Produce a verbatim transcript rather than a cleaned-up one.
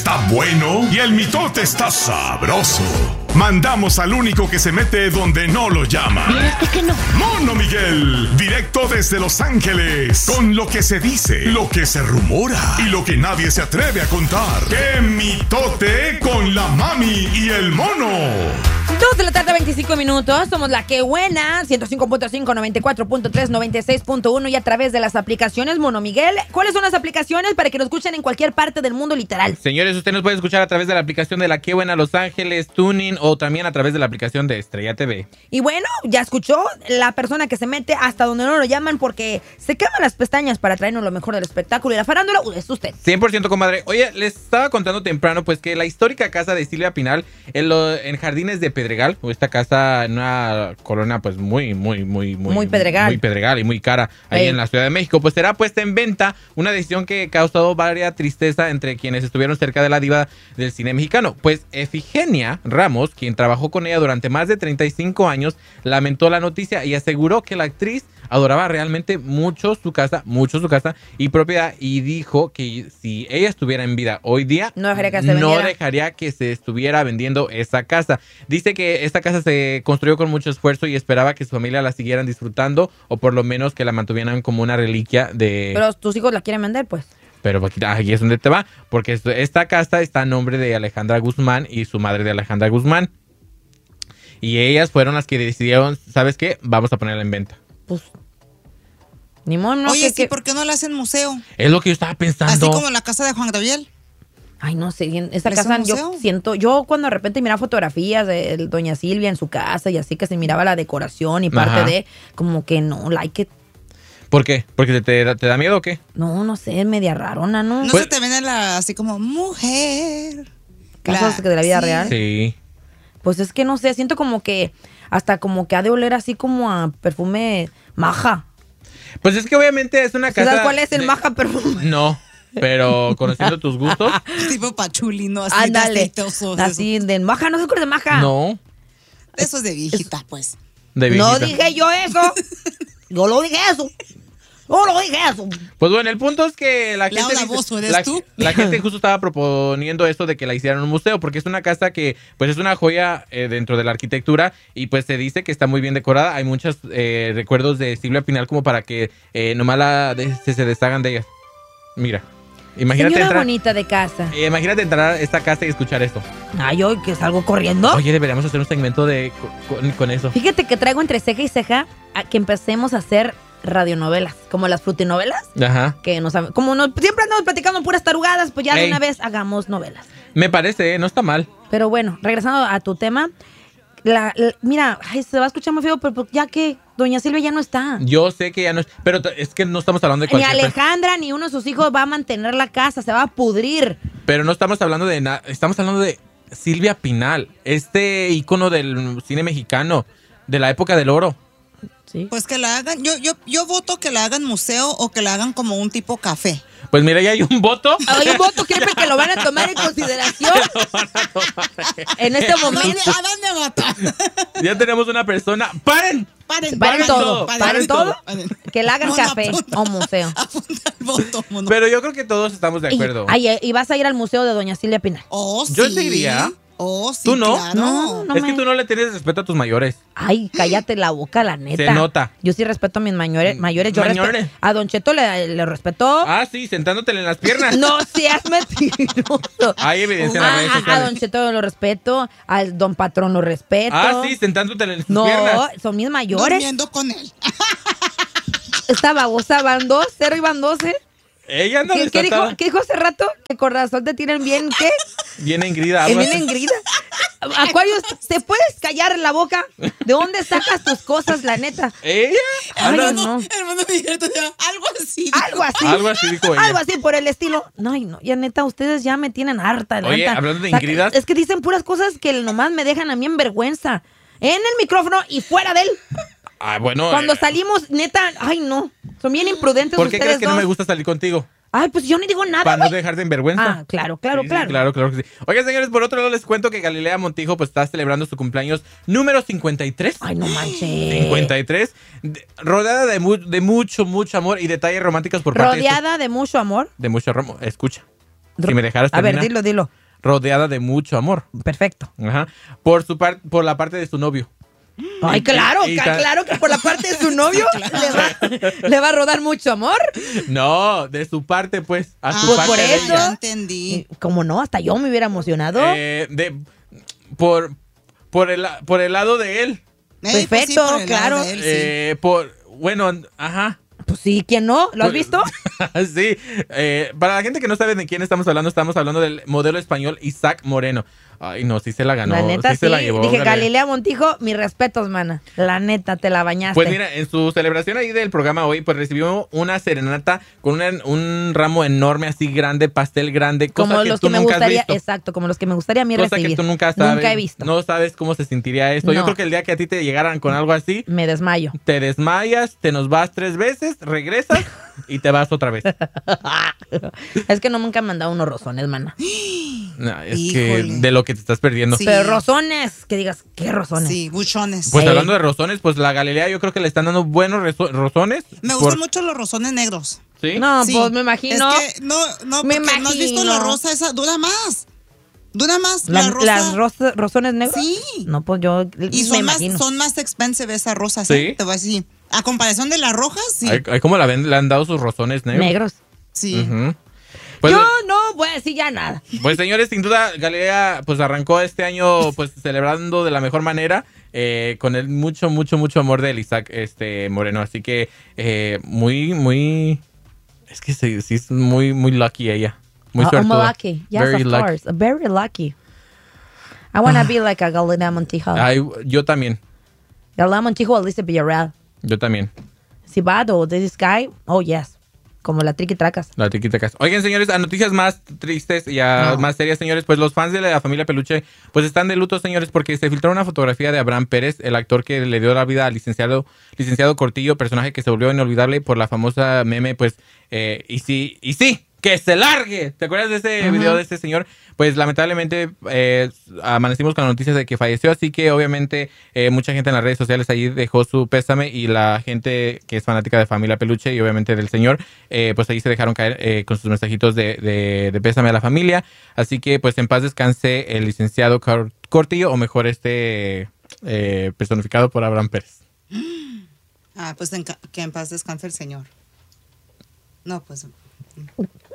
está bueno y el mitote está sabroso. Mandamos al único que se mete donde no lo llaman. ¿Viste que no? Mono Miguel, directo desde Los Ángeles, con lo que se dice, lo que se rumora y lo que nadie se atreve a contar. ¡Qué mitote con la mami y el mono! dos de la tarde, veinticinco minutos. Somos La Que Buena, ciento cinco punto cinco, noventa y cuatro punto tres, noventa y seis punto uno y a través de las aplicaciones. Mono Miguel, ¿cuáles son las aplicaciones para que nos escuchen en cualquier parte del mundo literal? Señores, usted nos puede escuchar a través de la aplicación de La Que Buena Los Ángeles, Tuning o también a través de la aplicación de Estrella T V. Y bueno, ya escuchó la persona que se mete hasta donde no lo llaman porque se queman las pestañas para traernos lo mejor del espectáculo y la farándula. Es usted. cien por ciento, comadre. Oye, les estaba contando temprano pues que la histórica casa de Silvia Pinal en, lo, en Jardines de Pedregal, esta casa en una colonia pues muy, muy, muy, muy... Muy Pedregal. Muy Pedregal y muy cara ahí Ey. en la Ciudad de México. Pues será puesta en venta, una decisión que ha causado varias tristeza entre quienes estuvieron cerca de la diva del cine mexicano. Pues Efigenia Ramos, quien trabajó con ella durante más de treinta y cinco años, lamentó la noticia y aseguró que la actriz adoraba realmente mucho su casa, mucho su casa y propiedad, y dijo que si ella estuviera en vida hoy día, no dejaría que se, no dejaría que se estuviera vendiendo esa casa. Dice que esta casa se construyó con mucho esfuerzo y esperaba que su familia la siguieran disfrutando o por lo menos que la mantuvieran como una reliquia de... Pero tus hijos la quieren vender, pues. Pero aquí, aquí es donde te va, porque esta casa está a nombre de Alejandra Guzmán y su madre de Alejandra Guzmán. Y ellas fueron las que decidieron, ¿sabes qué? Vamos a ponerla en venta. Pues, ni modo, no. Oye, que, sí, que... ¿por qué no la hacen museo? Es lo que yo estaba pensando. Así como la casa de Juan Gabriel. Ay, no sé, en esa ¿Es casa un yo museo? siento, yo cuando de repente miraba fotografías de doña Silvia en su casa y así que se miraba la decoración y parte Ajá. de, como que no, like it. ¿Por qué? ¿Porque te, te, te da miedo o qué? No, no sé, media rarona, ¿no? No Pues- se te ven la, así como mujer. Casos de la vida real. Sí. Pues es que no sé, siento como que hasta como que ha de oler así como a perfume maja. Pues es que obviamente es una casa... ¿Sabes cuál es el de- maja perfume? No, pero conociendo tus gustos, Tipo pachuli, ¿no? Así Ándale, de aceitosos. así de maja, no sé cuál es de maja. no. Eso es de viejita, pues. De No viejita. dije yo eso. Yo lo dije eso. Yo lo dije eso. Pues bueno, el punto es que la gente... Laura dice- Bozzo, ¿eres la, tú? la gente justo estaba proponiendo esto de que la hicieran un museo, porque es una casa que pues es una joya eh, dentro de la arquitectura y pues se dice que está muy bien decorada. Hay muchos eh, recuerdos de Silvia Pinal como para que eh, nomás la de- se, se deshagan de ellas. Mira, imagínate Señora entrar... bonita de casa. eh, imagínate entrar a esta casa y escuchar esto. Ay, hoy que salgo corriendo. Oye, deberíamos hacer un segmento de con, con eso. Fíjate que traigo entre ceja y ceja a que empecemos a hacer radionovelas, como las frutinovelas, Ajá. que nos como nos, siempre andamos platicando puras tarugadas, pues ya de Ey. una vez hagamos novelas. Me parece, ¿eh? No está mal. Pero bueno, regresando a tu tema, la, la- mira, ay, se va a escuchar muy feo, pero pues ya que doña Silvia ya no está. Yo sé que ya no es... Pero t- es que no estamos hablando de Ni cualquier... per- Alejandra ni uno de sus hijos va a mantener la casa, se va a pudrir. Pero no estamos hablando de nada. Estamos hablando de Silvia Pinal, este ícono del cine mexicano, de la época del oro. Sí. Pues que la hagan, yo, yo, yo voto que la hagan museo o que la hagan como un tipo café. Pues mira, ya hay un voto. Hay un voto que que lo van a tomar en consideración en este ¿A dónde, momento. ¿A dónde votar? Ya tenemos una persona. ¡Paren! Paren, Paren todo, paren todo, paren. que la hagan Mono, café apunta. o museo. Apunta el voto, mono. Pero yo creo que todos estamos de Y, acuerdo. ay, y vas a ir al museo de doña Silvia Pinal. Oh, sí. Yo sí iría. Oh, sí, ¿Tú no? claro. No, no. es me- que tú no le tienes respeto a tus mayores. Ay, cállate la boca, la neta. Se nota. Yo sí respeto a mis mayores. mayores. Yo Mayores. respeto- a Don Cheto le, le respetó. Ah, sí, sentándotele en las piernas. No seas mentiroso. Hay evidencia en las Ah, redes a, a sociales. Don Cheto lo respeto. Al Don Patrón lo respeto. Ah, sí, sentándotele en sus No, piernas. son mis mayores. Durmiendo con él. Esta babosa van dos, cero y van doce. Ella anda ¿Qué, qué dijo, desatada. ¿Qué dijo hace rato? Que corazón te tienen bien, ¿qué? Bien engrida. ¿Es algo bien así. engrida? Acuarios, ¿te puedes callar la boca? ¿De dónde sacas tus cosas, la neta? ¿Ella? Ay, Anda- no. Hermano Miguel, te digo, algo así. Algo así. Algo así dijo ella. Algo así por el estilo. No, ay, no, ya neta, ustedes ya me tienen harta, la Oye, neta. hablando de O sea, ingridas. es que dicen puras cosas que nomás me dejan a mí en vergüenza. En el micrófono y fuera de él. Ah, bueno. Cuando eh, salimos, neta, ay no. Son bien imprudentes ¿Por qué ustedes crees que no dos. me gusta salir contigo? Ay, pues yo ni digo nada, Para no güey. dejarte en vergüenza. Ah, claro, claro, Sí, sí, claro. claro, claro que sí. Oigan, señores, por otro lado les cuento que Galilea Montijo pues está celebrando su cumpleaños número cincuenta y tres. Ay, no manches. cincuenta y tres. de- rodeada de, mu- de mucho, mucho amor y detalles románticos por parte de, Rodeada de mucho amor. su- de mucho amor. Escucha. Si me dejaras A ver, terminar. dilo, dilo. rodeada de mucho amor. Perfecto. Ajá. Por su par- por la parte de su novio. Ay, claro, Y- y ca- ta- claro que por la parte de su novio le, va, le va a rodar mucho amor. No, de su parte, pues. A su Pues parte por de eso. ella. Ya entendí. Como no, hasta yo me hubiera emocionado. Eh, de, por, por, el, por el lado de él. Eh, pues sí, Perfecto, por el lado claro. de él, sí. Eh, por, bueno, ajá. Pues sí, ¿quién no? ¿Lo has Pues- visto? Sí. Eh, para la gente que no sabe de quién estamos hablando, estamos hablando del modelo español Isaac Moreno. Ay, no, sí se la ganó. la neta, sí. se la llevó. Dije, Galilea. Galilea Montijo, mis respetos, mana. La neta, te la bañaste. Pues mira, en su celebración ahí del programa hoy, pues recibió una serenata con una- un ramo enorme, así grande, pastel grande, cosa como que los tú que me nunca has gustaría, visto. exacto, como los que me gustaría a mí Cosa recibir. que tú nunca sabes. Nunca he visto. No sabes cómo se sentiría esto. Yo No. creo que el día que a ti te llegaran con algo así, Me desmayo. te desmayas, te nos vas tres veces, regresas y te vas otra vez. Es que no nunca me han dado unos rozones, mana. No, es Híjole. que de lo que te estás perdiendo. Sí. Pero rozones, que digas, ¿qué rozones? Sí, buchones. Pues Ey. hablando de rozones, pues la Galilea yo creo que le están dando buenos rezo- rozones. Me por- gustan mucho los rozones negros. ¿Sí? No, Sí. pues me imagino. Es que no, no, Me porque no has visto imagino. la rosa esa, dura más. Dura más La- la, rosa. ¿Las rosa- rozones negros? Sí. No, pues yo Y me son más, imagino. son más expensive esas rosas, ¿Sí? ¿eh? Te voy a decir. A comparación de las rojas, sí. Ay, ay, ¿Cómo la ven? Le han dado sus rozones negros. negros. Sí. Ujú. Pues, yo no voy a decir ya nada. pues señores, sin duda Galilea pues arrancó este año pues celebrando de la mejor manera eh, con el mucho, mucho, mucho amor de Isaac este, Moreno. Así que eh, muy, muy... Es que sí, sí es muy, muy lucky ella. Muy Uh, I'm suertuda. lucky. Yes, Very of lucky. course. Very lucky. I want to be like a Galilea Montijo. Ay, yo también. Galilea Montijo o Alicia Villarreal. Yo también. Si bad o this guy, oh yes. Como la triqui tracas. La tiquitacas. Oigan, señores, a noticias más tristes y a No. más serias, señores, pues los fans de la familia Peluche pues están de luto, señores, porque se filtró una fotografía de Abraham Pérez, el actor que le dio la vida al licenciado licenciado Cortillo, personaje que se volvió inolvidable por la famosa meme, pues, eh, y sí, y sí, que se largue. ¿Te acuerdas de ese Ajá. video de ese señor? Pues lamentablemente eh, amanecimos con la noticia de que falleció, así que obviamente eh, mucha gente en las redes sociales ahí dejó su pésame y la gente que es fanática de Familia Peluche y obviamente del señor, eh, pues ahí se dejaron caer eh, con sus mensajitos de, de, de pésame a la familia. Así que pues en paz descanse el licenciado Car- Cortillo, o mejor este eh, personificado por Abraham Pérez. Ah, pues en ca- que en paz descanse el Señor. No, pues